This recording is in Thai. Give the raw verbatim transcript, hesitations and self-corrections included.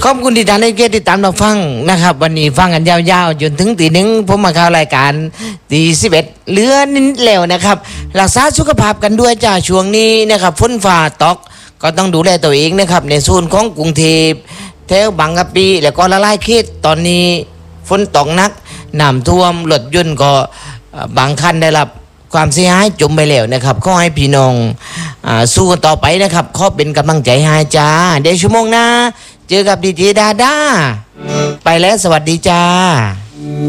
ขอบคุณที่ท่านได้เกียรติติดตามเราฟังนะครับวันนี้ฟังกันยาวๆจนถึงตีหนึ่งผมมาเข้ารายการตีสิบเอ็ดเหลือนิดแล้วนะครับรักษาสุขภาพกันด้วยจ้าช่วงนี้นะครับฝนฟ้าตกก็ต้องดูแลตัวเองนะครับในโซนของกรุงเทพแถวบางกะปิแล้วก็ละลายเขตตอนนี้ฝนตกหนักน้ำท่วมรถยนต์ก็บางคันได้รับความเสียหายจมไปแล้วนะครับขอให้พี่น้องอ่าสู้กันต่อไปนะครับขอเป็นกำลังใจให้จ้าเดี๋ยวชั่วโมงหน้าเจอกับดีเจดาด้าไปแล้วสวัสดีจ้า